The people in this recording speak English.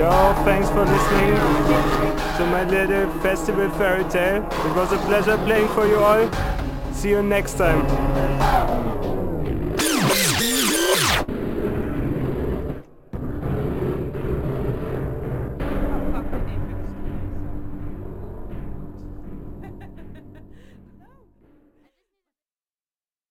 Yo, thanks for listening to my little festival fairy tale. It was a pleasure playing for you all. See you next time.